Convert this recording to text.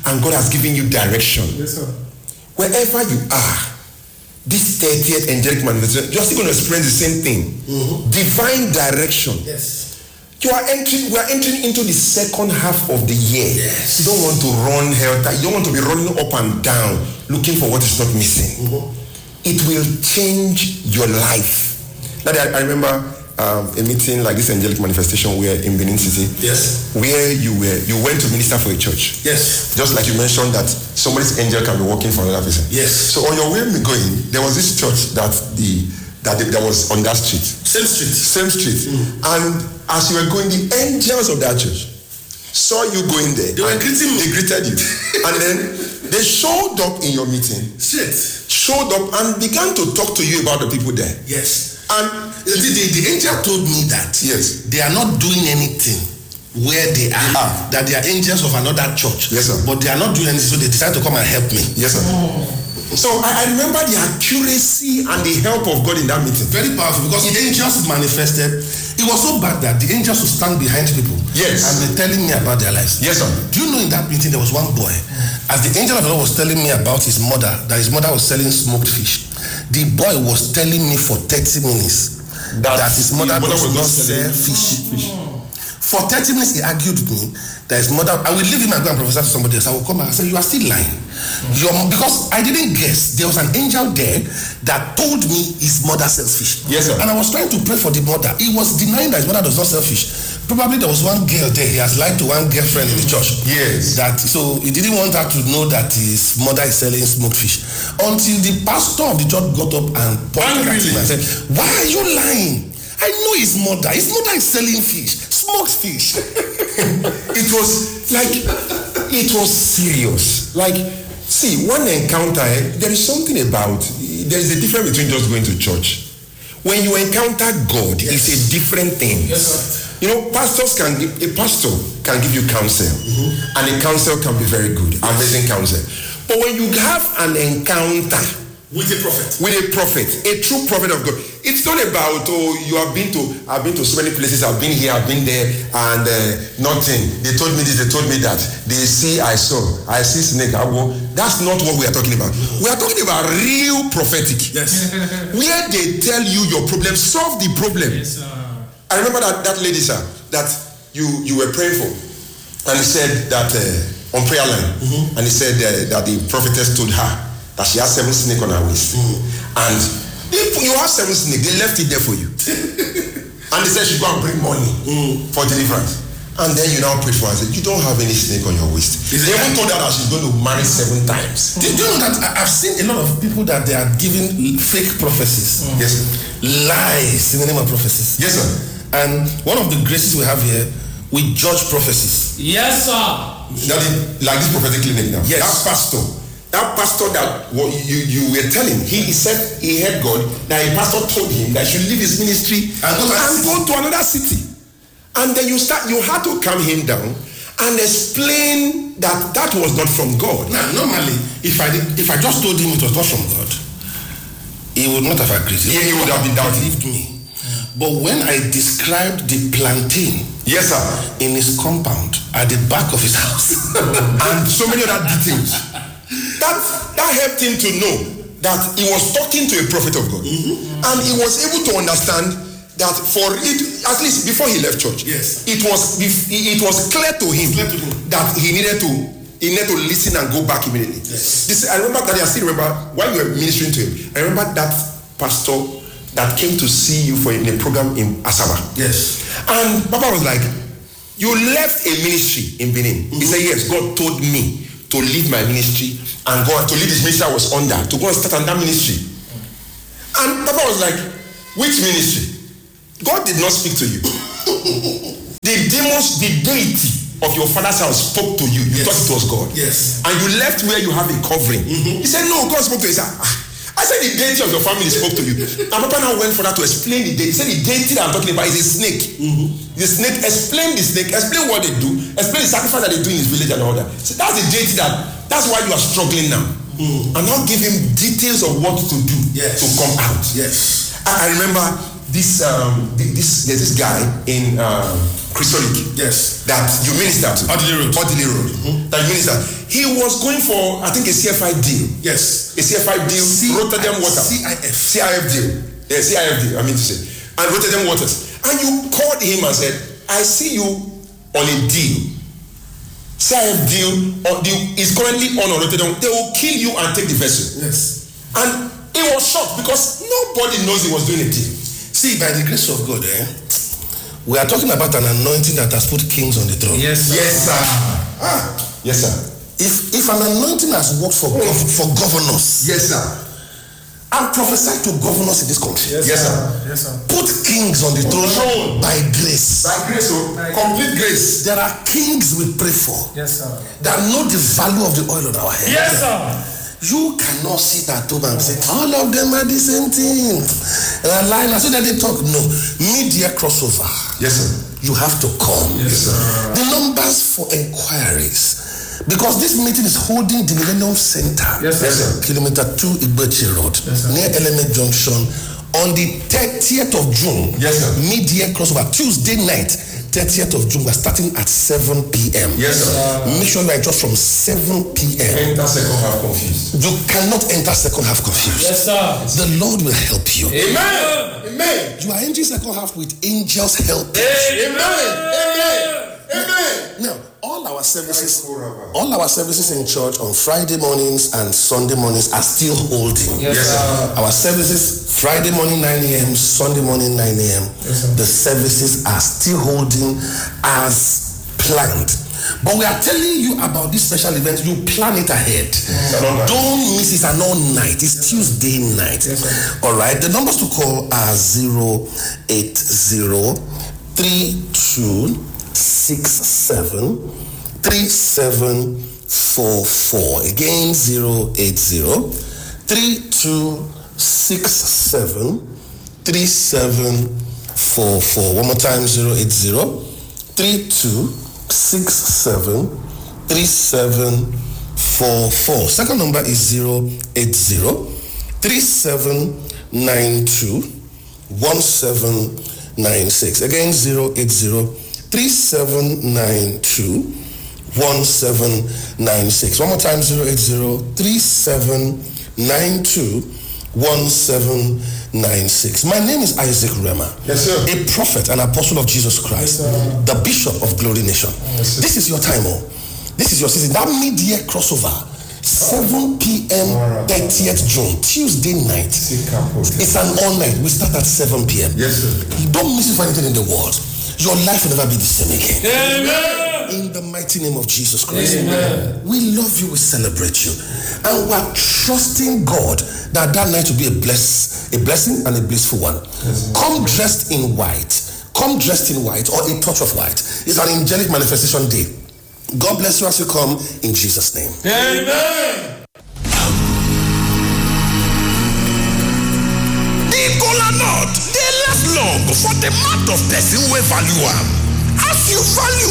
and God has given you direction. Yes, sir. Wherever you are, this 30th angelic manifestation, you are still going to experience the same thing. Divine direction. Yes. We are entering into the second half of the year. Yes. You don't want to run helter. You don't want to be running up and down looking for what is not missing. It will change your life. Now, I remember a meeting like this angelic manifestation where in Benin City. Yes. Where you went to minister for a church. Yes. Just like you mentioned that somebody's angel can be working for another person. Yes. So on your way going, there was this church that was on that street. Same street. Same street. And as you were going, the angels of that church saw you going there. They were greeting me. They greeted you. And then they showed up in your meeting. Straight. Showed up and began to talk to you about the people there. Yes. And the angel told me that yes, they are not doing anything where they are. That they are angels of another church. Yes, sir. But they are not doing anything, so they decided to come and help me. Yes, sir. So I remember the accuracy and the help of God in that meeting. Very powerful, because the angels manifested. It was so bad that the angels would stand behind people. Yes. And they're telling me about their lives. Yes, sir. Do you know in that meeting there was one boy, as the angel of the Lord was telling me about his mother, that his mother was selling smoked fish. The boy was telling me for 30 minutes that his mother does not sell fish. For 30 minutes he argued with me that his mother, I will leave him and go and prophesy to somebody else. I will come back and say, you are still lying. Because I didn't guess. There was an angel there that told me his mother sells fish. Yes, sir. And I was trying to pray for the mother. He was denying that his mother does not sell fish. Probably there was one girl there. He has lied to one girlfriend in the church. Yes. So he didn't want her to know that his mother is selling smoked fish. Until the pastor of the church got up and pointed at him and said, why are you lying? I know his mother. His mother is selling fish, smoked fish. It was serious. Like, see, one encounter, there is something about, there is a difference between just going to church. When you encounter God, it's a different thing. Yes. You know, a pastor can give you counsel, and a counsel can be very good, amazing counsel. But when you have an encounter with a prophet, a true prophet of God, it's not about, I've been to so many places, I've been here, I've been there, and nothing. They told me this, they told me that. They see, I see snake, I walk. That's not what we are talking about. We are talking about real prophetic. Yes. Where they tell you your problem, solve the problem. Yes, I remember that lady, sir, that you were praying for, and he said that on prayer line, and he said that the prophetess told her that she has 7 snakes on her waist, and if you have 7 snakes, they left it there for you, and they said she go and bring money for deliverance, and then you now pray for her and say you don't have any snake on your waist. They even told her that she's going to marry 7 times. Do you know that I've seen a lot of people that they are giving fake prophecies? Yes, sir. Lies in the name of prophecies. Yes, sir. And one of the graces we have here, we judge prophecies. Yes, sir. Like this prophetic clinic now. Yes. That pastor that you were telling, he said he heard God, that a pastor told him that he should leave his ministry and go to another city. And then you had to calm him down and explain that was not from God. Now, normally, if I just told him it was not from God, he would not have agreed. He would have been doubting. Believed me. But when I described the plantain, yes, sir, in his compound at the back of his house, and so many other details, that helped him to know that he was talking to a prophet of God, and he was able to understand that for it, at least before he left church, yes, it was clear to him that he needed to listen and go back immediately. Yes. I remember that. I still remember while you were ministering to him. I remember that pastor that came to see you in a program in Asaba. Yes. And Papa was like, you left a ministry in Benin. He said, yes, God told me to leave my ministry and go to leave this ministry I was under, to go and start another ministry. And Papa was like, which ministry? God did not speak to you. The demons, the deity of your father's house spoke to you. You thought it was God. Yes. And you left where you have a covering. He said, no, God spoke to you. He said, I said the deity of your family spoke to you. And Papa now went further to explain the deity. He said the deity that I'm talking about is a snake. The snake, explain the snake, explain what they do, explain the sacrifice that they do in his village and all that. So that's the deity that's why you are struggling now. And now give him details of what to do to come out. Yes. I remember there's this guy in Christolic. Yes. That you minister to. Audley Road. That you minister. He was going for, I think, a CFI deal. Yes. A CFI deal. Rotterdam Water. CIF deal. Yeah, CIF deal. I mean to say. And Rotterdam Waters. And you called him and said, I see you on a deal. CIF deal is currently on Rotterdam. They will kill you and take the vessel. Yes. And he was shocked because nobody knows he was doing a deal. See, by the grace of God, we are talking about an anointing that has put kings on the throne. Yes, sir. Yes, sir. Yes, sir. If an anointing has worked for governors, yes, sir. And prophesy to governors in this country. Yes, sir. Yes, sir. Put kings on the throne by grace. By grace, complete grace. There are kings we pray for. Yes, sir. That know the value of the oil on our head. Yes, sir. You cannot sit at home and say all of them are the same thing. So that they talk. No, media crossover. Yes, sir. You have to come. Yes, sir. The numbers for inquiries, because this meeting is holding the Millennium Center. Yes, sir. Kilometer 2 Igbechi Road, near Element Junction, on the 30th of June. Yes, sir. Media crossover Tuesday night. 30th of June, we're starting at 7 p.m. Yes, sir. Make sure you are just from 7 p.m. Enter second half confused. You cannot enter second half confused. Yes, sir. The Lord will help you. Amen. Amen. You are entering second half with angels help. Amen. Amen. Amen. Now, all our services in church on Friday mornings and Sunday mornings are still holding. Yes, sir. Our services Friday morning 9 a.m., Sunday morning 9 a.m. Yes, sir. The services are still holding as planned. But we are telling you about this special event. You plan it ahead. Don't miss it. An all night. It's Tuesday night. Yes, all right. The numbers to call are 080-3267-3744. Again, 080-3267-3744. One more time, 080-3267-3744. Second number is 080-3792-1796. Again, 080-3792-1796. One more time, 080-3792-1796. My name is Isaac Rema. Yes, sir. A prophet and apostle of Jesus Christ, the Bishop of Glory Nation. Yes, this is your time, this is your season. That media crossover, 7 p.m. 30th June, Tuesday night. It's an all night. We start at 7 p.m. Yes, sir. Don't miss it for anything in the world. Your life will never be the same again. Amen. In the mighty name of Jesus Christ. Amen. We love you, we celebrate you. And we're trusting God that night will be a blessing and a blissful one. Yes, come dressed in white. Come dressed in white or a touch of white. It's an angelic manifestation day. God bless you as you come in Jesus' name. Amen. Not they last long for the amount of person we value am. As you value